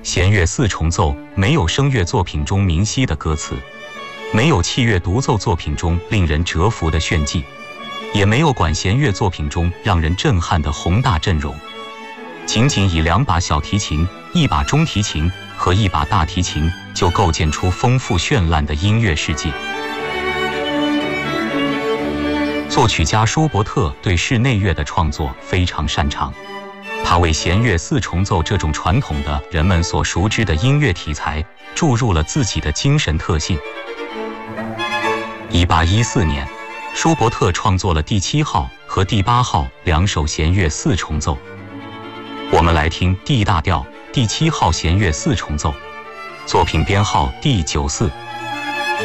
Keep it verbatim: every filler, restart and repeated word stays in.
弦乐四重奏没有声乐作品中明晰的歌词，没有器乐独奏作品中令人折服的炫技，也没有管弦乐作品中让人震撼的宏大阵容。仅仅以两把小提琴、一把中提琴和一把大提琴，就构建出丰富绚烂的音乐世界。作曲家舒伯特对室内乐的创作非常擅长，他为弦乐四重奏这种传统的人们所熟知的音乐题材注入了自己的精神特性。一八一四年，舒伯特创作了第七号和第八号两首弦乐四重奏。我们来听 D 大调第七号弦乐四重奏，作品编号第九四。